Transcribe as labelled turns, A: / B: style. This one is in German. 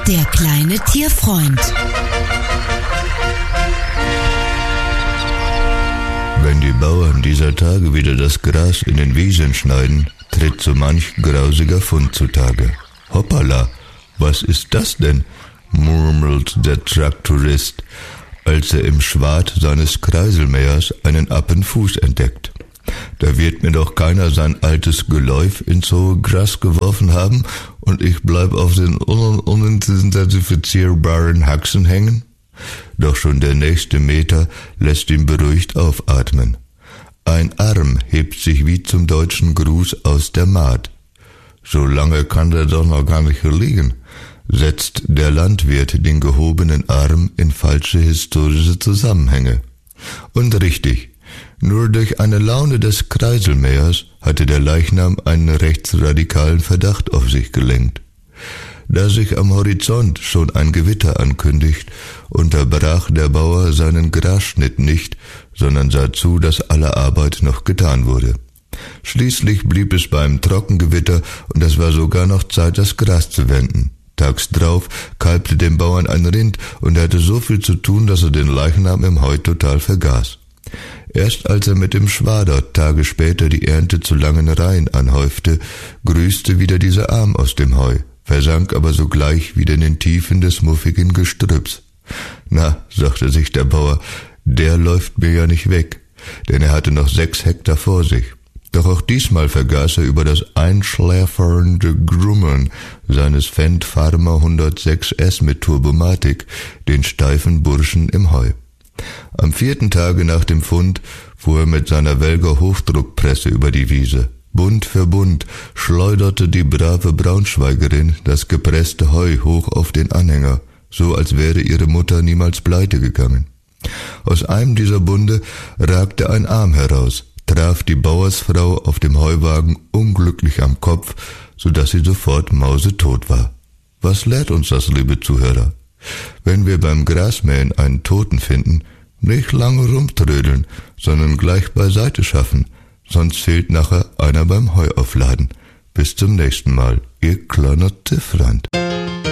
A: Der kleine Tierfreund.
B: Wenn die Bauern dieser Tage wieder das Gras in den Wiesen schneiden, tritt so manch grausiger Fund zutage. Hoppala, was ist das denn? Murmelt der Traktorist, als er im Schwad seines Kreiselmähers einen Appenfuß entdeckt. Da wird mir doch keiner sein altes Geläuf ins hohe Gras geworfen haben und ich bleib auf den unidentifizierbaren Haxen hängen? Doch schon der nächste Meter lässt ihn beruhigt aufatmen. Ein Arm hebt sich wie zum deutschen Gruß aus der Maat. So lange kann der doch noch gar nicht hier liegen, setzt der Landwirt den gehobenen Arm in falsche historische Zusammenhänge. Und richtig, nur durch eine Laune des Kreiselmähers hatte der Leichnam einen rechtsradikalen Verdacht auf sich gelenkt. Da sich am Horizont schon ein Gewitter ankündigt, unterbrach der Bauer seinen Grasschnitt nicht, sondern sah zu, dass alle Arbeit noch getan wurde. Schließlich blieb es beim Trockengewitter und es war sogar noch Zeit, das Gras zu wenden. Tags drauf kalbte dem Bauern ein Rind und er hatte so viel zu tun, dass er den Leichnam im Heu total vergaß. Erst als er mit dem Schwader Tage später die Ernte zu langen Reihen anhäufte, grüßte wieder dieser Arm aus dem Heu, versank aber sogleich wieder in den Tiefen des muffigen Gestrüpps. Na, sagte sich der Bauer, der läuft mir ja nicht weg, denn er hatte noch 6 Hektar vor sich. Doch auch diesmal vergaß er über das einschläfernde Grummeln seines Fendt Farmer 106S mit Turbomatik, den steifen Burschen im Heu. Am 4. Tage nach dem Fund fuhr er mit seiner Welger Hochdruckpresse über die Wiese. Bund für Bund schleuderte die brave Braunschweigerin das gepresste Heu hoch auf den Anhänger, so als wäre ihre Mutter niemals pleite gegangen. Aus einem dieser Bunde ragte ein Arm heraus, traf die Bauersfrau auf dem Heuwagen unglücklich am Kopf, so dass sie sofort mausetot war. Was lehrt uns das, liebe Zuhörer? Wenn wir beim Grasmähen einen Toten finden, nicht lange rumtrödeln, sondern gleich beiseite schaffen, sonst fehlt nachher einer beim Heuaufladen. Bis zum nächsten Mal, Ihr kleiner Tierfreund.